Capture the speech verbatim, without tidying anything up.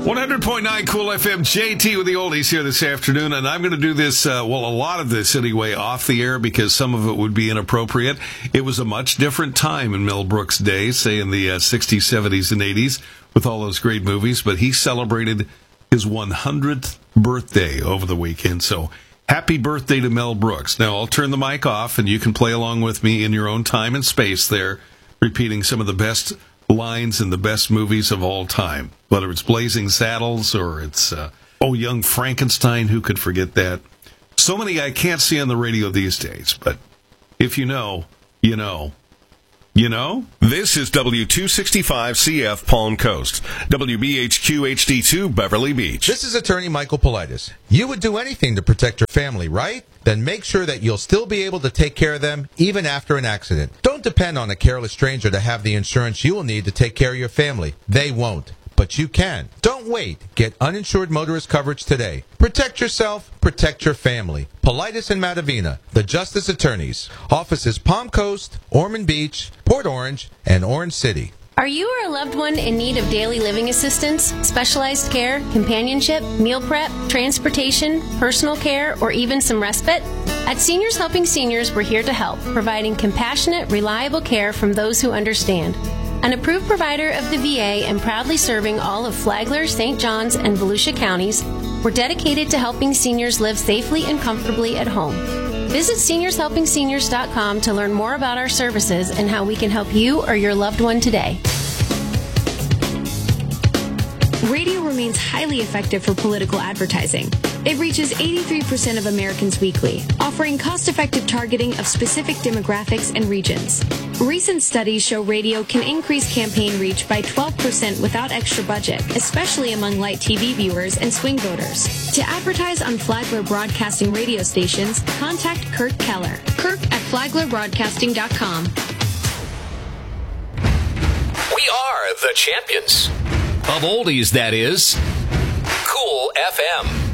one hundred point nine Cool F M, J T with the oldies here this afternoon, and I'm going to do this, uh, well, a lot of this anyway, off the air because some of it would be inappropriate. It was a much different time in Mel Brooks' day, say in the uh, sixties, seventies, and eighties, with all those great movies, but he celebrated his one hundredth birthday over the weekend, so happy birthday to Mel Brooks. Now, I'll turn the mic off, and you can play along with me in your own time and space there, repeating some of the best lines in the best movies of all time, whether it's Blazing Saddles or it's uh, Oh Young Frankenstein, who could forget that? So many I can't see on the radio these days, but if you know, you know. You know? This is W two sixty-five C F Palm Coast, W B H Q H D two Beverly Beach. This is attorney Michael Politis. You would do anything to protect your family, right? Then make sure that you'll still be able to take care of them even after an accident. Don't depend on a careless stranger to have the insurance you will need to take care of your family. They won't. But you can. Don't wait. Get uninsured motorist coverage today. Protect yourself. Protect your family. Politis and Matavina, the Justice Attorneys. Offices Palm Coast, Ormond Beach, Port Orange, and Orange City. Are you or a loved one in need of daily living assistance, specialized care, companionship, meal prep, transportation, personal care, or even some respite? At Seniors Helping Seniors, we're here to help, providing compassionate, reliable care from those who understand. An approved provider of the V A and proudly serving all of Flagler, Saint Johns, and Volusia counties, we're dedicated to helping seniors live safely and comfortably at home. Visit seniors helping seniors dot com to learn more about our services and how we can help you or your loved one today. Radio remains highly effective for political advertising. It reaches eighty-three percent of Americans weekly, offering cost-effective targeting of specific demographics and regions. Recent studies show radio can increase campaign reach by twelve percent without extra budget, especially among light T V viewers and swing voters. To advertise on Flagler Broadcasting radio stations, contact Kirk Keller. Kirk at flagler broadcasting dot com. We are the champions. Of oldies, that is. Cool F M.